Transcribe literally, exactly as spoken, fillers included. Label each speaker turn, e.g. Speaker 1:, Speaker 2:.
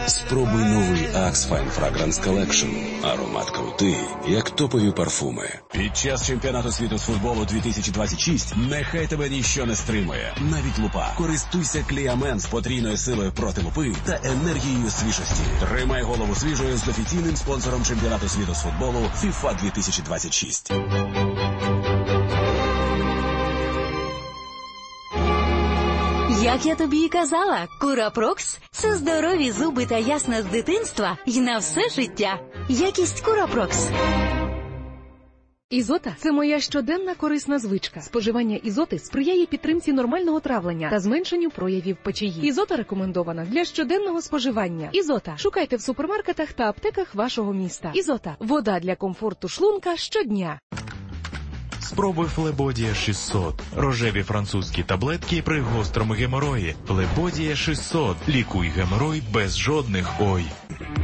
Speaker 1: Спробуй новий Axe Fine Fragrance Collection. Аромат крутий, як топові парфуми. Під час чемпіонату світу з футболу дві тисячі двадцять шість нехай тебе ніщо не стримує. Навіть лупа. Користуйся Кліамен з потрійною силою проти лупи та енергією свіжості. Тримай голову свіжою з офіційним спонсором чемпіонату світу з футболу FIFA дві тисячі двадцять шість.
Speaker 2: Як я тобі і казала, Курапрокс – це здорові зуби та ясна з дитинства і на все життя. Якість Курапрокс.
Speaker 3: Ізота – це моя щоденна корисна звичка. Споживання ізоти сприяє підтримці нормального травлення та зменшенню проявів печії. Ізота рекомендована для щоденного споживання. Ізота. Шукайте в супермаркетах та аптеках вашого міста. Ізота. Вода для комфорту шлунка щодня.
Speaker 4: Спробуй Флебодія шістсот. Рожеві французькі таблетки при гострому геморої. Флебодія шістсот. Лікуй геморой без жодних «ой».